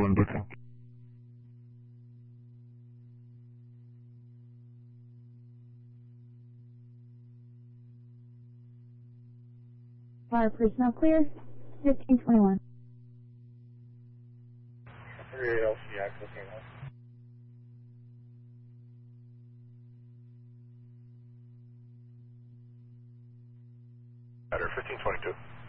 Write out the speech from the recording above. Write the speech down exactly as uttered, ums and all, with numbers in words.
one booking. Fire personnel clear, fifteen twenty-one. three L C accessing one. Matter fifteen twenty-two.